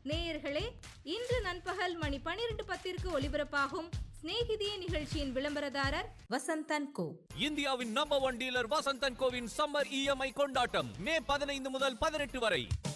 நேயர்களே, இன்று நண்பகல் மணி 12:10 ஒலிபரப்பாகும் ஸ்நேகிதியே நிகழ்ச்சியின் விளம்பரதாரர் வசந்தன் கோ. இந்தியாவின் number 1 dealer Vasanthan CoWIN summer EMI கொண்டாட்டம் மே 15 முதல் 18 வரை.